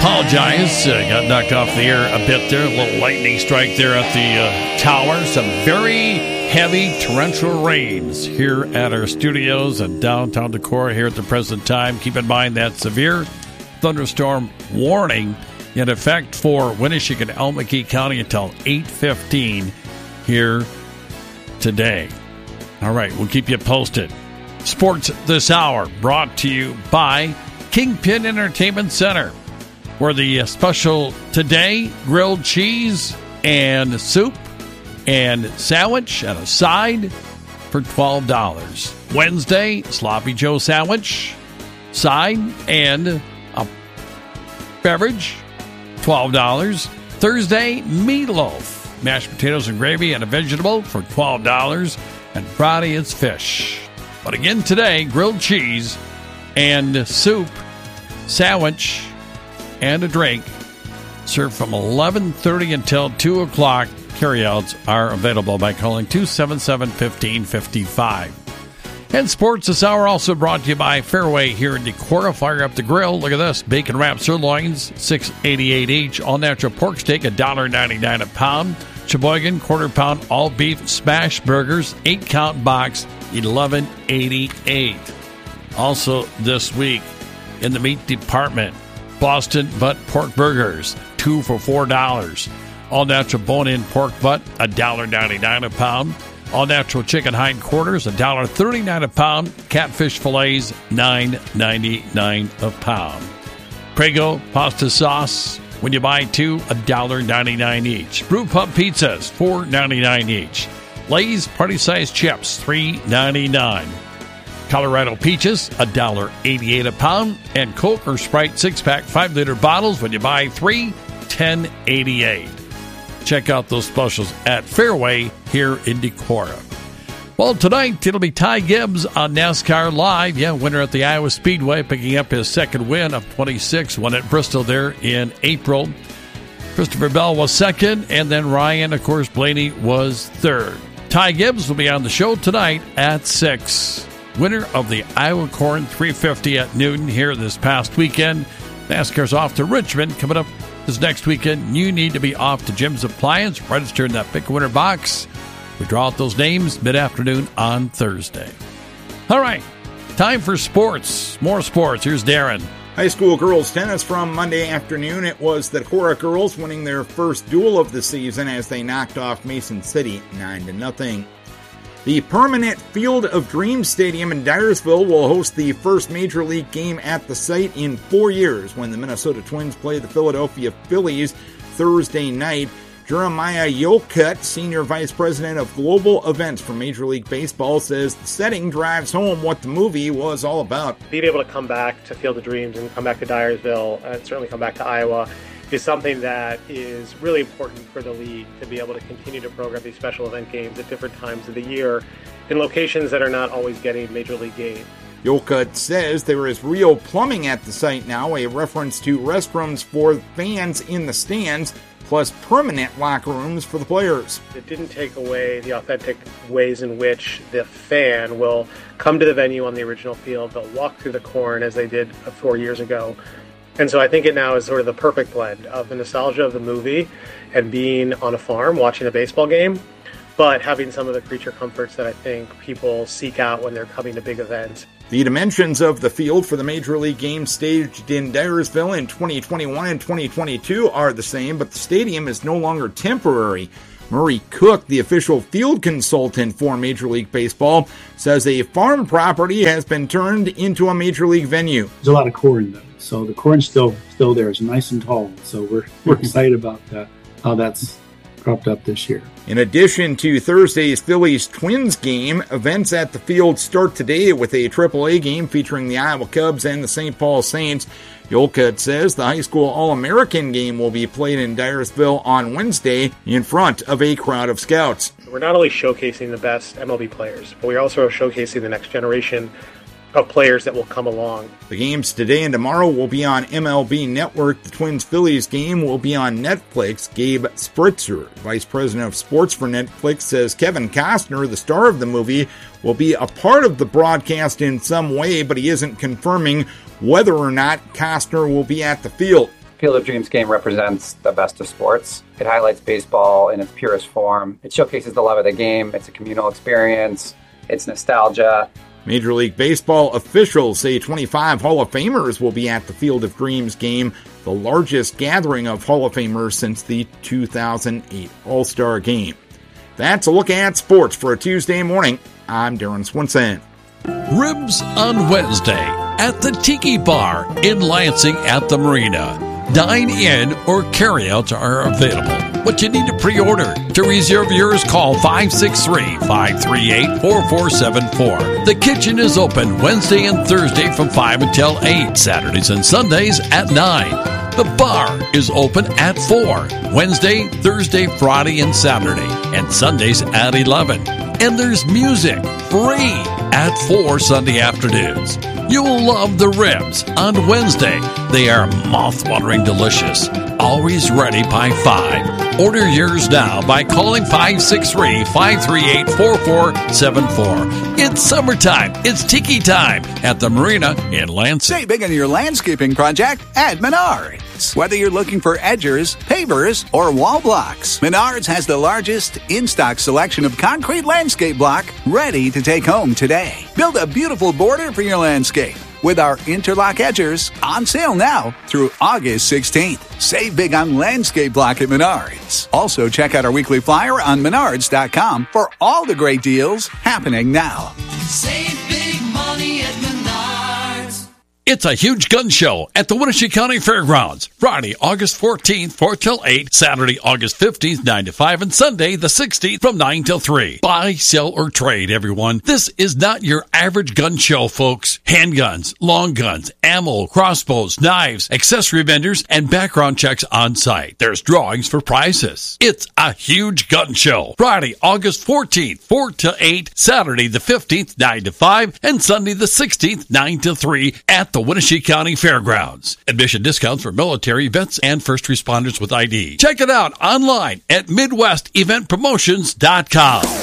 Apologize. Got knocked off the air a bit there. A little lightning strike there at the tower. Some very heavy torrential rains here at our studios in downtown Decorah here at the present time. Keep in mind that severe thunderstorm warning in effect for Winneshiek and Almaquee County until 8:15 here today. All right, we'll keep you posted. Sports this hour brought to you by Kingpin Entertainment Center, where the special today, grilled cheese and soup and sandwich and a side for $12. Wednesday, Sloppy Joe sandwich, side and a beverage, $12. Thursday, meatloaf, mashed potatoes and gravy and a vegetable for $12. And Friday, it's fish. But again today, grilled cheese and soup, sandwich, and a drink served from 11:30 until 2 o'clock. Carryouts are available by calling 277-1555. And sports this hour also brought to you by Fairway here in Decorah. Fire up the grill. Look at this. Bacon wrapped sirloins, $6.88 each. All natural pork steak, $1.99 a pound. Sheboygan quarter pound all beef smash burgers, 8-count box, $11.88. Also this week in the meat department, Boston butt pork burgers, 2 for $4. All natural bone-in pork butt, $1.99 a pound. All natural chicken hindquarters, $1.39 a pound. Catfish fillets, $9.99 a pound. Prego pasta sauce, when you buy 2, $1.99 each. Brew Pub pizzas, $4.99 each. Lay's party-sized chips, $3.99. Colorado peaches, $1.88 a pound. And Coke or Sprite 6-pack 5-liter bottles, when you buy 3, $10.88. Check out those specials at Fairway here in Decorah. Well, tonight it'll be Ty Gibbs on NASCAR Live. Yeah, winner at the Iowa Speedway, picking up his second win of 26. Won at Bristol there in April. Christopher Bell was second, and then Ryan, of course, Blaney was third. Ty Gibbs will be on the show tonight at 6. Winner of the Iowa Corn 350 at Newton here this past weekend. NASCAR's off to Richmond coming up this next weekend. You need to be off to Jim's Appliance. Register in that Pick a Winner box. We draw out those names mid-afternoon on Thursday. All right, time for sports. More sports. Here's Darren. High school girls tennis from Monday afternoon. It was the Decorah girls winning their first duel of the season as they knocked off Mason City 9-0. The permanent Field of Dreams Stadium in Dyersville will host the first Major League game at the site in 4 years when the Minnesota Twins play the Philadelphia Phillies Thursday night. Jeremiah Yolkut, Senior Vice President of Global Events for Major League Baseball, says the setting drives home what the movie was all about. Being able to come back to Field of Dreams and come back to Dyersville and certainly come back to Iowa is something that is really important for the league to be able to continue to program these special event games at different times of the year in locations that are not always getting Major League games. Yolkut says there is real plumbing at the site now, a reference to restrooms for fans in the stands, plus permanent locker rooms for the players. It didn't take away the authentic ways in which the fan will come to the venue on the original field. They'll walk through the corn as they did 4 years ago. And so I think it now is sort of the perfect blend of the nostalgia of the movie and being on a farm watching a baseball game, but having some of the creature comforts that I think people seek out when they're coming to big events. The dimensions of the field for the Major League games staged in Dyersville in 2021 and 2022 are the same, but the stadium is no longer temporary. Murray Cook, the official field consultant for Major League Baseball, says a farm property has been turned into a Major League venue. There's a lot of corn, though, so the corn's still there. It's nice and tall, so we're excited about that, how that's cropped up this year. In addition to Thursday's Phillies-Twins game, events at the field start today with a AAA game featuring the Iowa Cubs and the St. Paul Saints. Yolkut says the high school All-American game will be played in Dyersville on Wednesday in front of a crowd of scouts. We're not only showcasing the best MLB players, but we're also showcasing the next generation of players that will come along. The games today and tomorrow will be on MLB Network. The Twins-Phillies game will be on Netflix. Gabe Spritzer, Vice President of Sports for Netflix, says Kevin Costner, the star of the movie, will be a part of the broadcast in some way, but he isn't confirming whether or not Costner will be at the field. Field of Dreams game represents the best of sports. It highlights baseball in its purest form. It showcases the love of the game. It's a communal experience. It's nostalgia. Major League Baseball officials say 25 Hall of Famers will be at the Field of Dreams game, the largest gathering of Hall of Famers since the 2008 All-Star Game. That's a look at sports for a Tuesday morning. I'm Darren Swinson. Ribs on Wednesday at the Tiki Bar in Lansing at the Marina. Dine-in or carry-outs are available, but you need to pre-order. To reserve yours, call 563-538-4474. The kitchen is open Wednesday and Thursday from 5 until 8, Saturdays and Sundays at 9. The bar is open at 4, Wednesday, Thursday, Friday, and Saturday, and Sundays at 11. And there's music, free, at 4 Sunday afternoons. You'll love the ribs on Wednesday. They are mouth-watering delicious. Always ready by 5. Order yours now by calling 563-538-4474. It's summertime. It's tiki time at the Marina in Lansing. Save big on your landscaping project at Menards. Whether you're looking for edgers, pavers, or wall blocks, Menards has the largest in-stock selection of concrete landscape block ready to take home today. Build a beautiful border for your landscape with our interlock edgers on sale now through August 16th. Save big on landscape block at Menards. Also, check out our weekly flyer on Menards.com for all the great deals happening now. Save big money at Menards. It's a huge gun show at the Wenatchee County Fairgrounds. Friday, August 14th, 4 till 8. Saturday, August 15th, 9 to 5. And Sunday, the 16th, from 9 till 3. Buy, sell, or trade, everyone. This is not your average gun show, folks. Handguns, long guns, ammo, crossbows, knives, accessory vendors, and background checks on site. There's drawings for prizes. It's a huge gun show. Friday, August 14th, 4 till 8. Saturday, the 15th, 9 to 5. And Sunday, the 16th, 9 to 3 at the Wenatchee County Fairgrounds. Admission discounts for military, vets, and first responders with ID. Check it out online at MidwestEventPromotions.com.